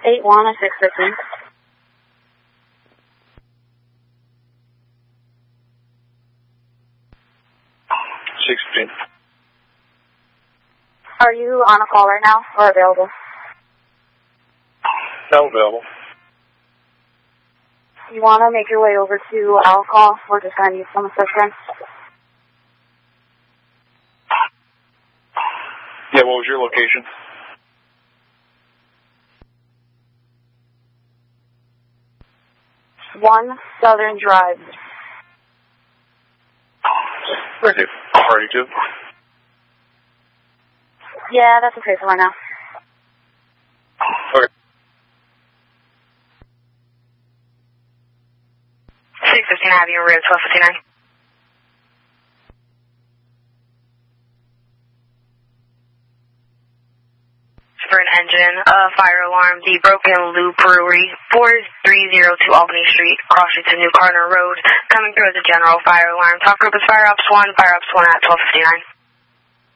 81 and 615. 615. Are you on a call right now or available? No, available. You want to make your way over to our call? We're just going to need some assistance. Yeah, what was your location? One Southern Drive. Okay. Party 2? Yeah, that's okay for right now. Okay. 615 Avenue, rear 1259. For an engine, fire alarm, the Broken Loop Brewery, 4302 Albany Street, cross street to New Carter Road, coming through as a general fire alarm. Top group is Fire Ops 1 at 1259.